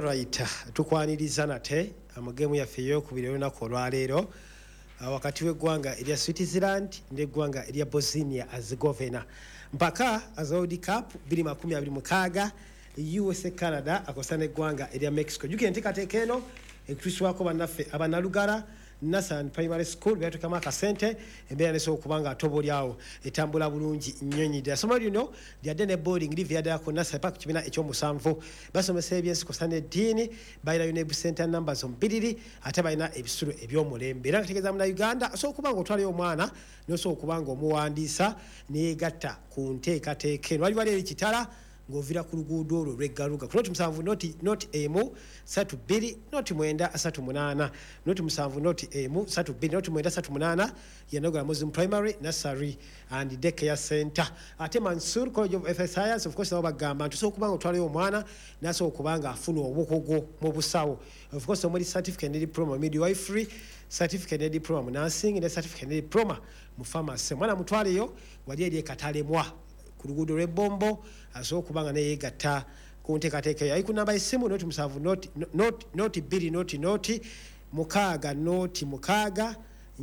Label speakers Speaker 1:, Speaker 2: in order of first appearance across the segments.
Speaker 1: Alright, tukwaniriza nate amagemu yaffe ey'okubiri olunaku olwaleero wakati w'eggwanga erya Switzerland n'eggwanga erya Bosnia Herzegovina mpaka World Cup 2026 USA Canada akosa n'eggwanga erya Mexico. Jukira enteekateeka eno ekutusibwako bannaffe abanalugala Nasan Primary School byatukamu akasente embeera nesobola okuba nga atobolyawo etambula bulungi nnyonyidde. Essomero lino lyadde ne boarding live yaddako Nasan paka ku kibiina ekyomusanvu basomesa ebyensiko n'eddiini balinayo ne center numbers ombiriri ate balina ebisulu eby'omulembe era ngategeeza Munnayuganda asobola okuba nga otwalayo omwana n'osobola okuba nga omuwandiisa neyegatta ku nteekateeka eno. Wali eri kitala ng'ovira ku luguudo olwo lw'eggaluga ku noti 7 noti emu 32 noti 9 38 noti 7 noti emu 32 noti 9 38 yanogala Muslim Primary Nursery and Daycare Center. Ate Mansour College of Health Science of course nabo bagamba nti osobola okuba nga otwalayo omwana n'asobola okuba nga afuna obukugu mu busawo. Of course omuli certificate ne diploma midwifery, certificate ne diploma mu nursing ne certificate ne diploma mu pharmacy. Mwana mutwaleyo wali eri ekatalembwa ku luguudo lw'ebbombo asobola okuba nga neyeegatta ku nteekateeka eyo. Ku namba y'essimu noti 7 noti 2 noti mukaaga noti mukaaga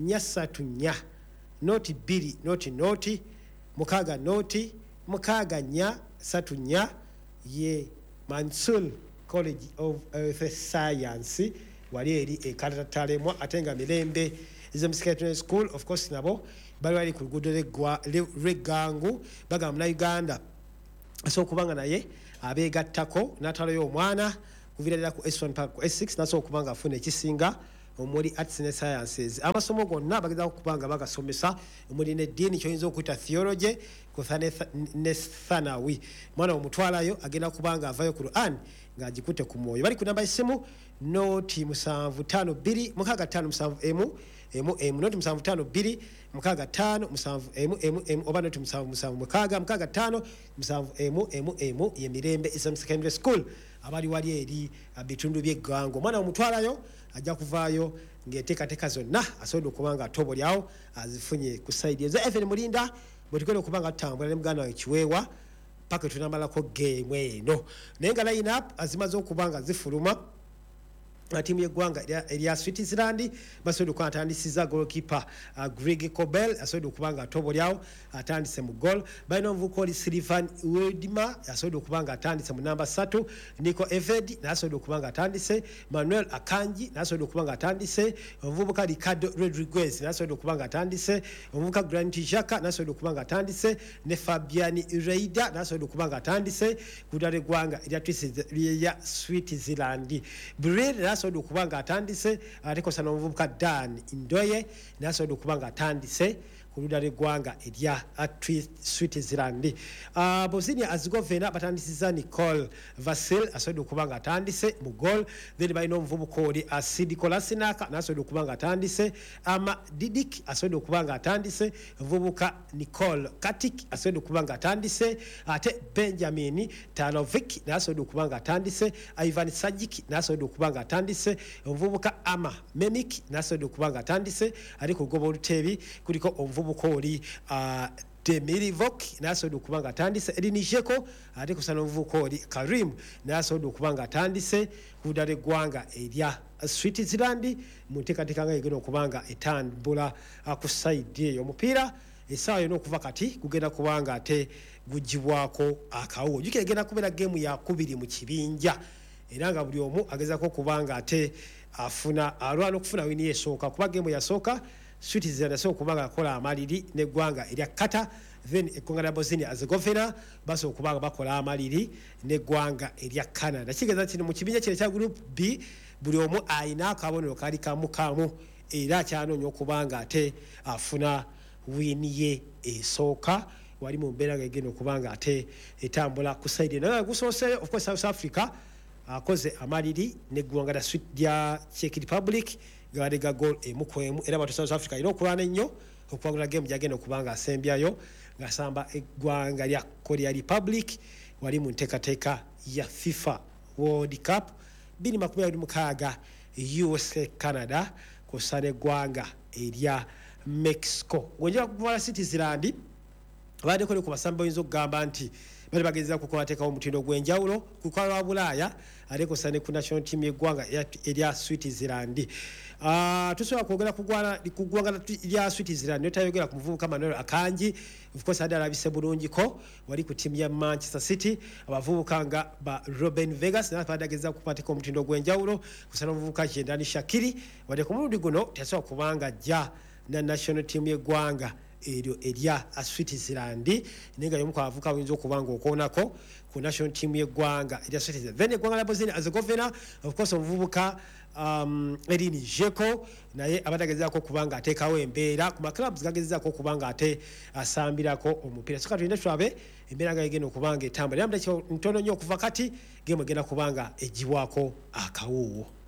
Speaker 1: 434 noti 2 noti mukaaga noti mukaaga 434 ye Mansour College of Health Science wali eri ekatalemwa ate nga mirembe Secondary School of course nabo bali ku luguudo lw'eggangu bagamba Munnayuganda asobola okuba nga naye abeegattako n'atwalayo omwana kuviira ddala ku S1 paka ku S6 n'asobola okuba nga afuna ekisinga omuli arts ne sciences. Amasomo gonna bagezaako okuba nga bagasomesa omuli n'eddiini kyoyinza okuyita theology kusa ne thanawi. Mwana omutwalayo agenda kuba nga avayo ku Quran ng'agikutte ku mwoyo. Bali ku namba y'essimu noti 752 mukaaga 5 emu noti 752 mukaaga 5 emu oba noti 7 mukaaga 5 emu ye Mirembe Islam Secondary School abali wali eri bitundu by'eggango. Omwana omutwalayo ajja kuvaayo ng'enteekateeka zonna asobola okuba nga atobolyawo azifunye ku sayidi ezo. FN Mulinda bwe tugenda okuba nga tutambula ne muganda wange Kiweewa paka tunamalako geemu eno naye nga line up azimaze okuba nga zifuluma. Tiimu y'eggwanga erya Switzerland basobola okuba atandisiza goalkeeper Greg Kobel asobola okuba nga atobolyawo atandise mu goal. Balina omuvubuka oli Sylvain Wedma asobola okuba nga atandise mu namba 3. Nico Evedi n'asobola okuba nga atandise. Manuel Akanji n'asobola okuba nga atandise. Omuvubuka Ricardo Rodriguez n'asobola okuba nga atandise. Omuvubuka Granit Xhaka n'asobola okuba nga atandise ne Fabian Reida n'asobola okuba nga atandise ku ddala eggwanga erya Switzerland. Bril n'asobola okuba nga atandise ate kosa n'omuvubuka Dan Ndoye n'asobola okuba nga atandise ku ludda lw'eggwanga erya Switzerland. Bosnia Herzegovina batandisiza Nicole Vasil asobola okuba nga atandise mu goal. Then balina omuvubuka oli Asidi Kolasinac n'asobola okuba nga atandise. Ama Didik asobola okuba nga atandise. Omuvubuka Nicole Katik asobola okuba nga atandise. Ate Benjamin Tanovic n'asobola okuba nga atandise. Ivan Sajic n'asobola okuba nga atandise. Omuvubuka Ama Memik n'asobola okuba nga atandise. Ate ku lugoba oluteebi kuliko omuvubuka oli Demirivok n'asobola okuba nga atandise. Edini Jeko ate kusana omuvubuka oli Karim n'asobola okuba nga atandise ku ludda lw'eggwanga erya Switzerland mu nteekateeka nga egenda okuba nga etambula ku sayidi eyo. Omupiira essaawa yonna okuva kati gugenda kuba nga ate gugibwako akawuwo. Jukira egenda kubeera geemu ya 2 mu kibinja era nga buli omu agezaako okuba nga ate alwana okufuna wini esooka kuba geemu yasooka Switzerland asobola okuba nga akola amaliri n'eggwanga erya Qatar. Then eggwanga lya Bosnia Herzegovina basobola okuba nga bakola amaliri n'eggwanga erya Canada. Kigeza kino mu kibinja kino ekya Group B buli omu alina akabonero kali kamu era akyanoonya okuba nga ate afuna wini ye esooka wali mu mbeera nga egenda okuba nga ate etambula ku sayidi naye gusooseyo of course South Africa akoze amaliri n'eggwanga lya Czech Republic galega goal emu ku emu era batu South Africa ino okulwana ennyo okuwangula game gyagenda okuba nga asembyayo ng'asamba eggwanga lya Korea Republic wali mu nteekateeka ya FIFA World Cup 2026 USA Canada kusana eggwanga erya Mexico. Gonja kuvala Switzerland baadeko ku basamba oyinza okugamba nti bali bageza kukwateka omutindo gwenjawulo kukwalwa Bulaaya alekosane ku national team yeggwanga erya Switzerland. Tusobola kwogera ku ggwanga lya Switzerland notayogera ku muvubuka Manuel Akanji, of course adalabise bulungiko wali ku timu ya Manchester City, abavubuka nga ba Robin Vegas badageza kukwateka omutindo gwenjawulo kusana omuvubuka Jendani Shakiri wadde ku mulundi guno tasobola kubanga jja na national team yeggwanga eryo erya Switzerland nenga yomu kwa avuka winzo kubanga okonako ku national team yeggwanga erya Switzerland. Then eggwanga la Bosnia Herzegovina, of course omuvubuka Edin Dzeko naye abadagezako kubanga atekawo embeera ku clubs gagezako kubanga ate asambirako omupira. Soka tulinde twabe embeera nga yegenda okubanga etambula. Yamda ntono nnyo okuva kati game egenda kubanga ejibwako akawuwo.